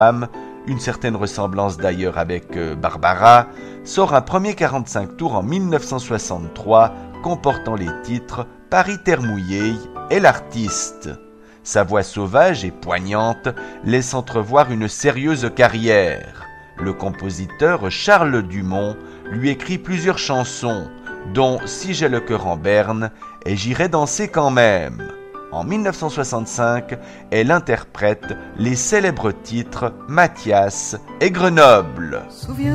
une certaine ressemblance d'ailleurs avec Barbara, sort un premier 45 tours en 1963 comportant les titres Paris terre mouillée et l'artiste. Sa voix sauvage et poignante laisse entrevoir une sérieuse carrière. Le compositeur Charles Dumont lui écrit plusieurs chansons, dont Si j'ai le cœur en berne et J'irai danser quand même. En 1965, elle interprète les célèbres titres Mathias et Grenoble.